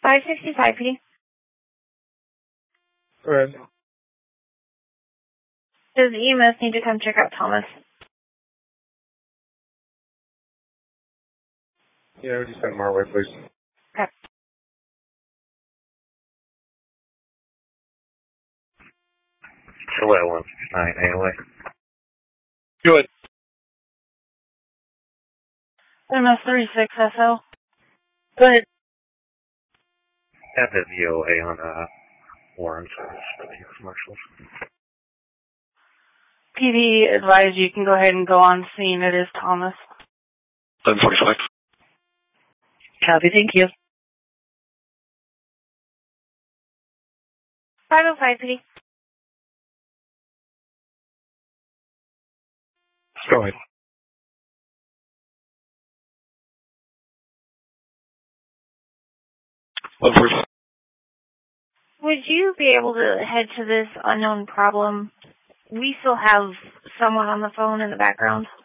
565 PD. Go ahead. Does EMS need to come check out Thomas? Yeah, would you send him our way, please? Okay. Hello, 9 AOA. Good. EMS 36 SO. Go ahead. Have the VOA on Warren for the commercials. PD advised you can go ahead and go on scene. It is Thomas. 10:45. Copy, thank you. 505 PD. Go ahead. Would you be able to head to this unknown problem? We still have someone on the phone in the background.